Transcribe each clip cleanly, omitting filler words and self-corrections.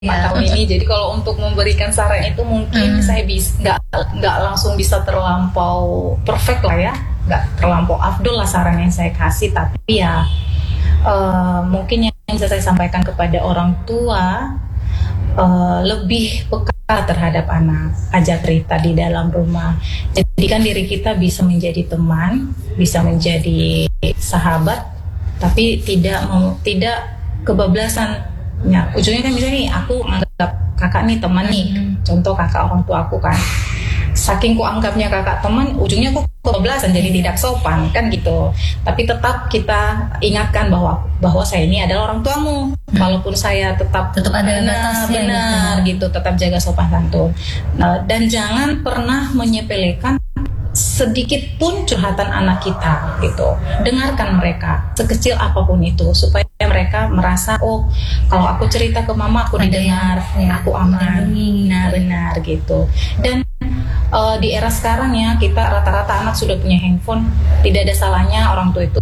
tahun ini. Jadi kalau untuk memberikan saran itu mungkin saya nggak langsung bisa terlampau perfect lah ya, nggak terlampau afdol lah saran yang saya kasih, tapi ya mungkin yang bisa saya sampaikan kepada orang tua, lebih peka terhadap anak, ajak cerita di dalam rumah. Jadikan diri kita bisa menjadi teman, bisa menjadi sahabat, tapi tidak kebablasan. Ya, ujungnya kan misalnya nih, aku anggap kakak nih teman nih, contoh kakak orang tua aku kan, saking ku anggapnya kakak teman, ujungnya aku kebablasan, jadi tidak sopan kan gitu. Tapi tetap kita ingatkan bahwa saya ini adalah orang tuamu, walaupun saya tetap ada batasnya, benar gitu, tetap jaga sopan santun. Dan jangan pernah menyepelekan sedikit pun curhatan anak kita gitu. Dengarkan mereka sekecil apapun itu, supaya mereka merasa, oh kalau aku cerita ke mama aku didengar, aku aman. Nah benar gitu. Dan di era sekarang ya, kita rata-rata anak sudah punya handphone. Tidak ada salahnya orang tua itu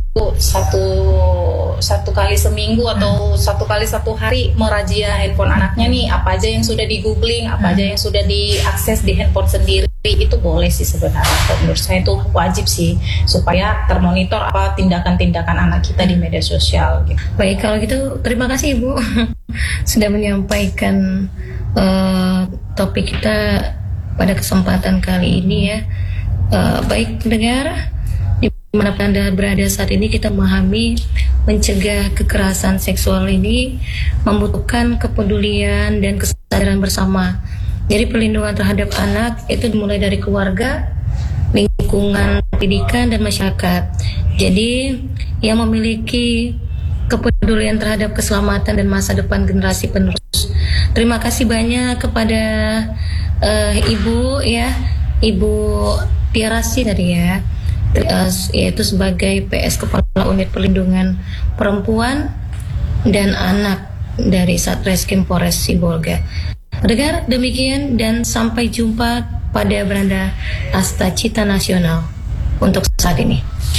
satu kali seminggu atau satu kali satu hari merazia handphone anaknya nih, apa aja yang sudah di googling, apa aja yang sudah diakses di handphone sendiri. Itu boleh sih sebenarnya, menurut saya itu wajib sih, supaya termonitor apa tindakan-tindakan anak kita di media sosial gitu. Baik, kalau gitu terima kasih Ibu sudah menyampaikan topik kita pada kesempatan kali ini ya. Baik pendengar, dimanapun Anda berada saat ini, kita memahami mencegah kekerasan seksual ini membutuhkan kepedulian dan kesadaran bersama. Jadi perlindungan terhadap anak itu dimulai dari keluarga, lingkungan pendidikan, dan masyarakat. Jadi yang memiliki kepedulian terhadap keselamatan dan masa depan generasi penerus. Terima kasih banyak kepada Ibu ya, Ibu Tiarasi tadi ya, yaitu sebagai PS Kepala Unit Perlindungan Perempuan dan Anak dari Satreskrim Polres Sibolga. Pendengar, demikian dan sampai jumpa pada Beranda Asta Cita Nasional untuk saat ini.